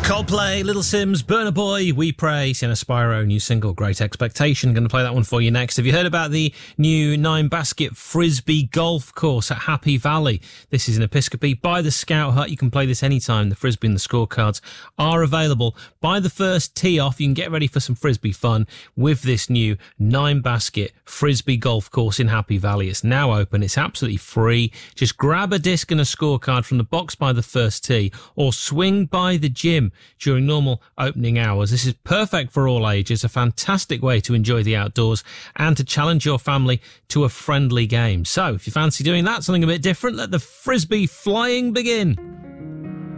Coldplay, Little Sims, Burna Boy, We Pray, Sienna Spyro, new single, Great Expectation. Going to play that one for you next. Have you heard about the new 9-basket Frisbee golf course at Happy Valley? This is in Episcopi by the Scout Hut. You can play this anytime. The Frisbee and the scorecards are available. By the first tee off, you can get ready for some Frisbee fun with this new 9-basket Frisbee golf course in Happy Valley. It's now open. It's absolutely free. Just grab a disc and a scorecard from the box by the first tee or swing by the gym during normal opening hours. This is perfect for all ages, a fantastic way to enjoy the outdoors and to challenge your family to a friendly game. So if you fancy doing that, something a bit different, let the Frisbee flying begin.